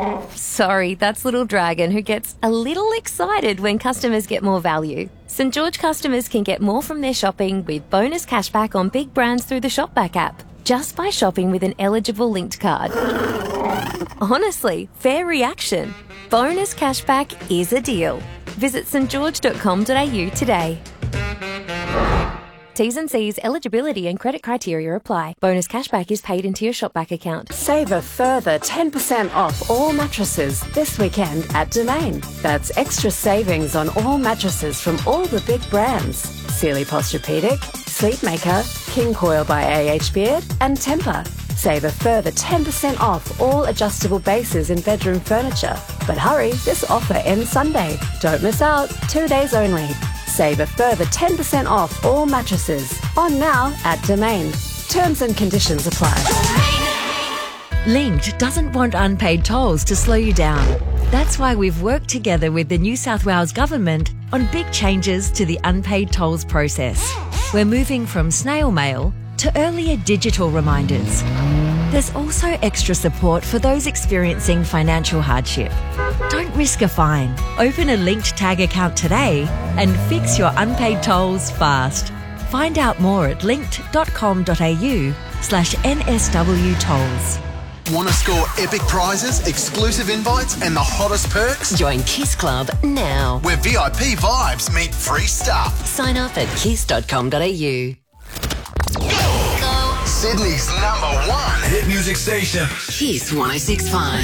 Sorry, that's Little Dragon, who gets a little excited when customers get more value. St George customers can get more from their shopping with bonus cashback on big brands through the Shopback app, just by shopping with an eligible linked card. Honestly, fair reaction. Bonus cashback is a deal. Visit stgeorge.com.au today. T's and C's, eligibility and credit criteria apply. Bonus cashback is paid into your Shopback account. Save a further 10% off all mattresses this weekend at Domain. That's extra savings on all mattresses from all the big brands. Sealy Posturepedic, Sleepmaker, King Coil by AH Beard and Tempur. Save a further 10% off all adjustable bases in bedroom furniture. But hurry, this offer ends Sunday. Don't miss out. 2 days only. Save a further 10% off all mattresses. On now at Domain. Terms and conditions apply. Linked doesn't want unpaid tolls to slow you down. That's why we've worked together with the New South Wales Government on big changes to the unpaid tolls process. We're moving from snail mail to earlier digital reminders. There's also extra support for those experiencing financial hardship. Don't risk a fine. Open a Linked Tag account today and fix your unpaid tolls fast. Find out more at linked.com.au/NSW tolls. Want to score epic prizes, exclusive invites and the hottest perks? Join Kiss Club now. Where VIP vibes meet free stuff. Sign up at kiss.com.au. Sydney's #1 hit music station. Kiss 106.5.